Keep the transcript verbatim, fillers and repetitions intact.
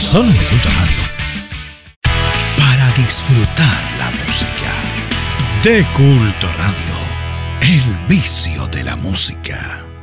Solo de Culto Radio. Para disfrutar la música. De Culto Radio. El vicio de la música.